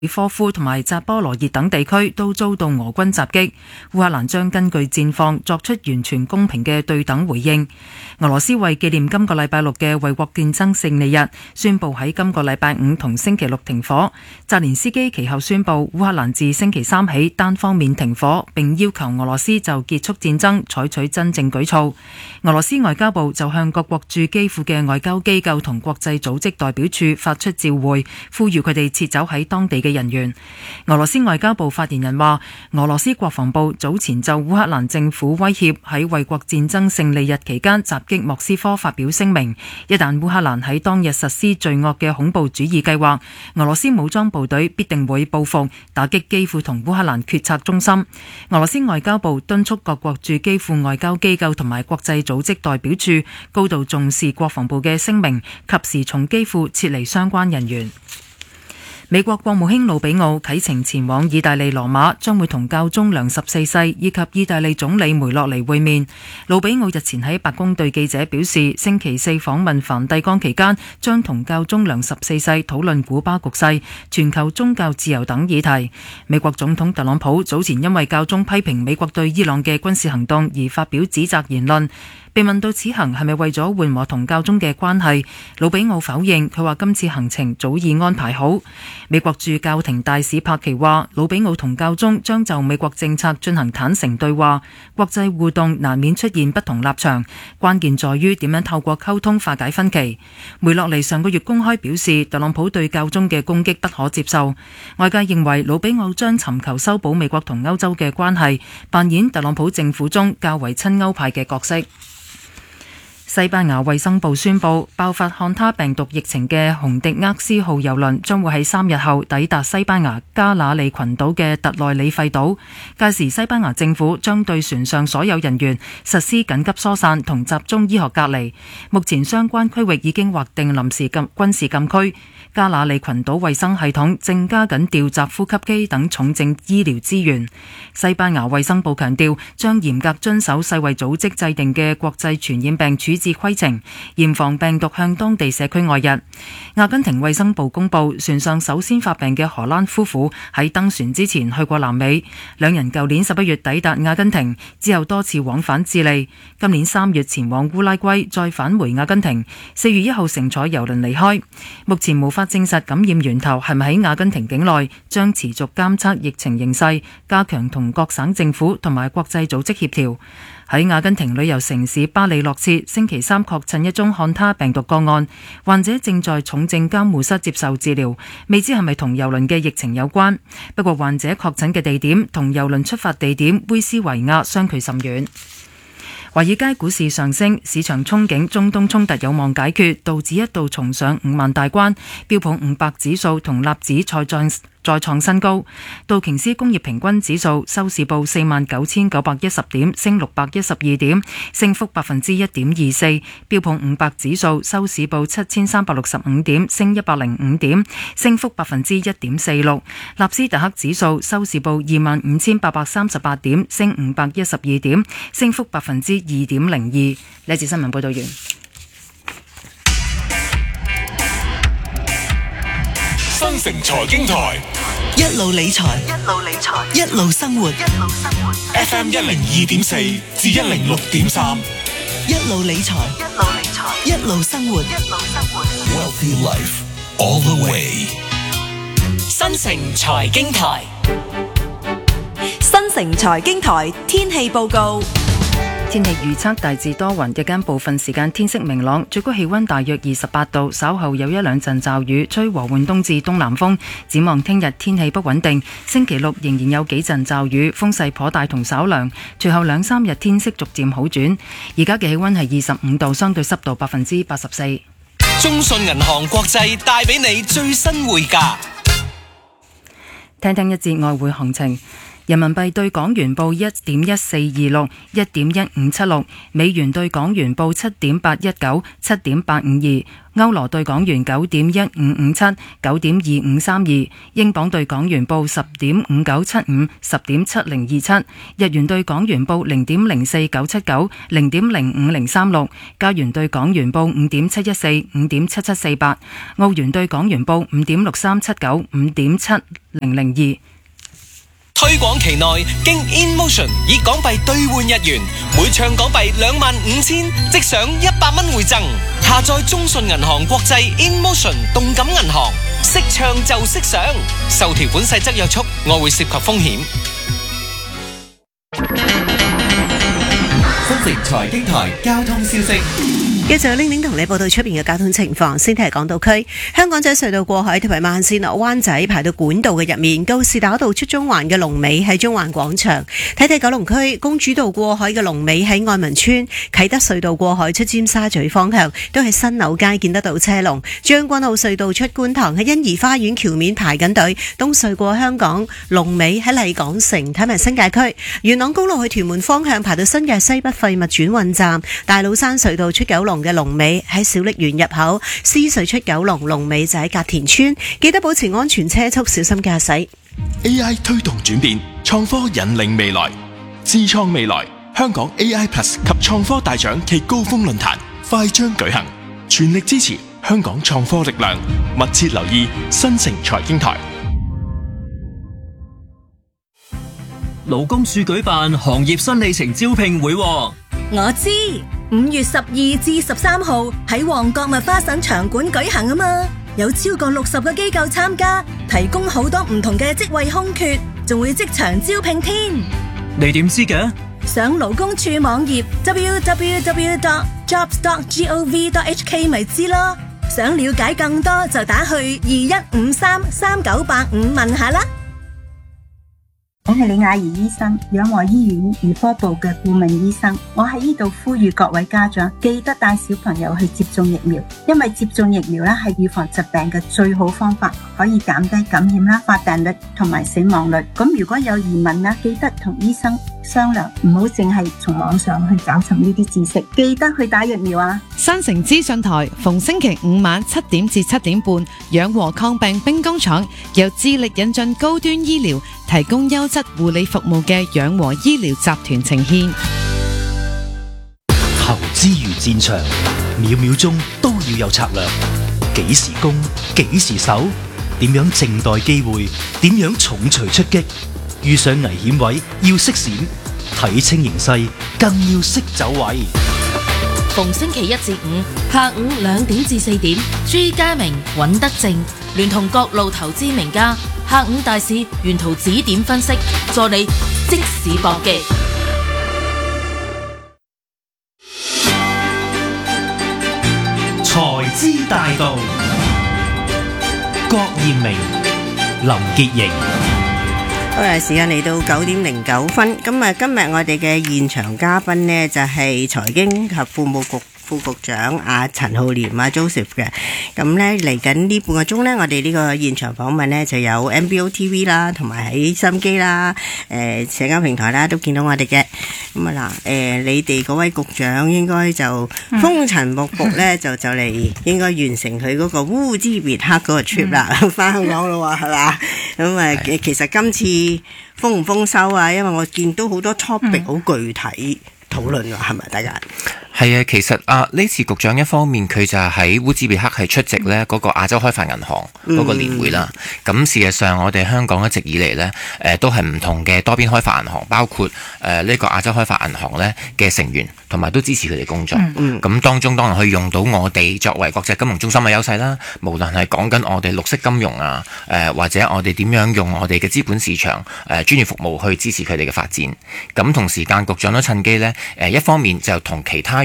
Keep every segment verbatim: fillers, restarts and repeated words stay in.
科夫同埋扎波羅熱等地區都遭到俄軍襲擊，烏克蘭將根據戰況作出完全公平嘅對等回應。俄羅斯為紀念今個禮拜六嘅衛國戰爭勝利日，宣布喺今個禮拜五同星期六停火。澤連斯基其後宣布烏克蘭自星期三起單方面停火，並要求俄羅斯就結束戰爭採取真正舉措。俄羅斯外交部就向各國駐基輔嘅外交機構同國際組織代表處發出照會，呼籲佢哋撤走喺當地嘅人員。俄羅斯外交部發言人話，俄羅斯國防部早前就烏克蘭政府威脅喺衛國戰爭勝利日期間襲擊莫斯科發表聲明，一旦烏克蘭喺當日實施罪惡嘅恐怖主義計劃，俄羅斯武裝部隊必定會報復，打擊基輔同烏克蘭決策中心。俄羅斯外交部敦促各國駐基輔外交機構同埋國際組織代表處高度重視國防部嘅聲明，及時從基輔撤離相關人員。美國國務卿魯比奧啟程前往意大利羅馬，將會同教宗良十四世以及意大利總理梅洛尼會面。魯比奧日前喺白宮對記者表示，星期四訪問梵蒂岡期間，將同教宗良十四世討論古巴局勢、全球宗教自由等議題。美國總統特朗普早前因為教宗批評美國對伊朗嘅軍事行動而發表指責言論。被問到此行係咪為咗緩和同教宗嘅關係，魯比奧否認，佢話今次行程早已安排好。美國駐教廷大使帕奇話，魯比奧同教宗將就美國政策進行坦誠對話，國際互動難免出現不同立場，關鍵在於點樣透過溝通化解分歧。梅洛尼上個月公開表示，特朗普對教宗嘅攻擊不可接受。外界認為魯比奧將尋求修補美國同歐洲嘅關係，扮演特朗普政府中較為親歐派嘅角色。西班牙衛生部宣布，爆發漢他病毒疫情嘅洪迪厄斯號郵輪將會喺三日後抵達西班牙加那利群島嘅特內里費島。屆時，西班牙政府將對船上所有人員實施緊急疏散同集中醫學隔離。目前相關區域已經劃定臨時禁軍事禁區。加那利群島衛生系統正加緊調集呼吸機等重症醫療資源。西班牙衛生部強調，將嚴格遵守世衛組織制定嘅國際傳染病處置規程，嚴防病毒向當地社區外溢。阿根廷衛生部公布，船上首先發病嘅荷蘭夫婦喺登船之前去過南美，兩人舊年十一月抵達阿根廷，之後多次往返智利，今年三月前往烏拉圭，再返回阿根廷，四月一號乘坐郵輪離開。目前無法證實感染源頭係咪喺阿根廷境內，將持續監測疫情形勢，加強同各省政府同埋國際組織協調。喺阿根廷旅遊城市巴里洛切，星期三確診一宗漢他病毒個案，患者正在重症監護室接受治療，未知係咪同郵輪嘅疫情有關。不過患者確診嘅地點同郵輪出發地點威斯維亞相距甚遠。華爾街股市上升，市場憧憬中東衝突有望解決，道指一度重上五萬大關，標普五百指數同納指再創再創新高。道瓊斯工業平均指數收市報四萬九千九百一十點，升六百一十二點，升幅百分之一點二四。標普五百指數收市報七千三百六十五點，升一百零五點，升幅百分之一點四六。納斯達克指數收市報二萬五千八百三十八點，升五百一十二點，升幅百分之二點零二。呢一節新聞報道完。 新城財經台， 一路理財，一路理財，一路生活，一路生活。 F M 一零二點四至一零六點三， 一路理財，一路理財，一路生活，一路生活。 Wealthy Life all the way。 新城財經台， 新城財經台天氣報告。 天氣預測大致多雲，日間部分時間天色明朗，最高氣溫大約二十八度，稍後有一兩陣驟雨，吹和緩東至東南風。展望聽日天氣不穩定，星期六仍然有幾陣驟雨，風勢頗大同稍涼，隨後兩三日天色逐漸好轉。而家嘅氣溫係二十五度，相對濕度百分之八十四。 中信銀行國際帶俾你最新匯價。 聽聽一節外匯行情。 人民幣對港元報一點一四二六，一點一五七六，美元對港元報七點八一九，七點八五二。歐羅對港元九點一五五七，九點二五三二，英鎊對港元報十點五九七五，十點七零二七，日元對港元報零點零四九七九，零點零五零三六，加元對港元報五點七一四，五點七七四八，澳元對港元報五點六三七九，五點七零零二。 推廣期內，經 InMotion 以港幣兌換日元，每唱港幣兩萬五千，即享一百蚊回贈。下載中信銀行國際 InMotion 動感銀行，識唱就識賞。受條款細則約束，外匯涉及風險。 新城財經台交通消息。 繼續玲玲同你報道出邊嘅交通情況。先睇港島區，香港仔隧道過海同埋慢線落灣仔排到管道嘅入面，告士打道出中環嘅龍尾喺中環廣場。睇睇九龍區公主道過海嘅龍尾喺愛民村，啟德隧道過海出尖沙咀方向都係新樓街見得到車龍。將軍澳隧道出觀塘喺欣怡花園橋面排緊隊，東隧過香港龍尾喺麗港城。睇埋新界區，元朗公路去屯門方向排到新界西北廢物轉運站，大老山隧道出九龍嘅龍尾喺小瀝源入口，獅隧出九龍龍尾就喺隔田村。記得保持安全車速，小心駕駛。 A I 推動轉變，創科引領未來，智創未來。香港 A I Plus 及創科大獎暨高峰論壇快將舉行，全力支持香港創科力量，密切留意新城財經台。 勞工處舉辦行業新里程招聘會。 我知五月十二至十三號喺旺角麥花臣場館舉行啊嘛，有超過六十個機構參加，提供好多唔同嘅職位空缺，仲會即場招聘添。 你點知嘅？ 上勞工處網頁 double-u double-u double-u dot jobs dot gov dot h k 咪知咯。想了解更多就打去二一五三三九八五問下啦。 我係李雅儀醫生，養和醫院兒科部嘅顧問醫生。我喺呢度呼籲各位家長記得帶小朋友去接種疫苗，因為接種疫苗咧係預防疾病嘅最好方法，可以減低感染啦、發病率同埋死亡率。咁如果有疑問咧，記得同醫生商量，唔好淨係從網上去找尋呢啲知識。記得去打疫苗啊！ 新城資訊台逢星期五晚七點至七點半，養和抗病兵工廠由致力引進高端醫療，提供優質護理服務嘅養和醫療集團呈獻。 投資如戰場，秒秒鐘都要有策略。幾時攻，幾時守，點樣靜待機會，點樣重錘出擊。遇上危險位要識閃，睇清形勢更要識走位。 逢星期一至五下午兩點至四點，朱家明、尹德正聯同各路投資名家，下午大市沿途指點分析，助你即時搏擊。 財資大道，郭艷明、林潔瑩。 好啦，時間嚟到九點零九分。咁啊，今日我哋嘅現場嘉賓呢，就係財經及庫務局副局長阿陳浩濂阿 Joseph 嘅。咁呢嚟緊呢半個鐘呢，我哋呢個現場訪問呢，就有 M B O T V 啦，同埋喺收音機啦、誒社交平台啦都見到我哋嘅。咁啊嗱，誒你哋嗰位局長應該就風塵僕僕呢，就就嚟應該完成佢嗰個烏茲別克嗰個 trip 啦，翻香港咯喎，係嘛？咁啊，其實今次豐唔豐收啊？因為我見到好多 topic 好具體討論㗎，係咪大家？ 係啊，其實啊呢次局長一方面佢就喺烏茲別克係出席呢嗰個亞洲開發銀行嗰個年會啦。咁、嗯、事實上我哋香港一直以嚟呢，誒、呃、都係唔同嘅多邊開發銀行，包括誒呢、呃這個亞洲開發銀行呢嘅成員，同埋都支持佢哋工作。咁、嗯、當中當然可以用到我哋作為國際金融中心嘅優勢啦。無論係講緊我哋綠色金融啊，誒、呃、或者我哋點樣用我哋嘅資本市場誒、呃、專業服務去支持佢哋嘅發展。咁同時間局長都趁機呢，誒、呃、一方面就同其他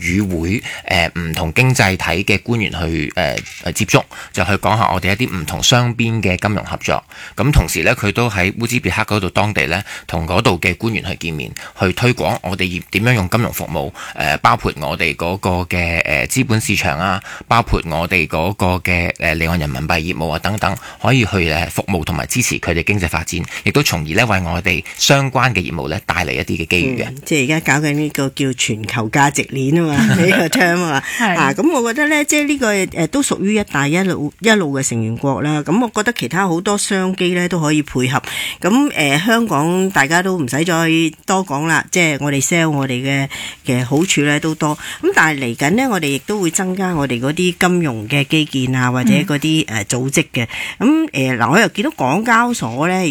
與會誒唔同經濟體嘅官員去誒誒、呃、接觸，就去講下我哋一啲唔同雙邊嘅金融合作。咁同時咧，佢都喺烏茲別克嗰度當地咧，同嗰度嘅官員去見面，去推廣我哋點樣用金融服務，誒、呃、包括我哋嗰個嘅誒資本市場啊，包括我哋嗰個嘅誒離岸人民幣業務啊等等，可以去誒服務同埋支持佢哋經濟發展，亦都從而咧為我哋相關嘅業務咧帶嚟一啲嘅機遇嘅、嗯。 即係而家搞緊呢個叫全球價值鏈啊嘛，呢個 term 啊嘛。啊，咁我覺得咧，即係呢個誒都屬於一帶一路一路嘅成員國啦。咁我覺得其他好多商機咧都可以配合。咁誒、呃、香港大家都唔使再多講啦，即係我哋 sell 我哋嘅嘅好處咧都多。咁但係嚟緊呢，我哋亦都會增加我哋嗰啲金融嘅基建啊，或者嗰啲誒組織嘅。咁誒嗱，我又見到港交所咧。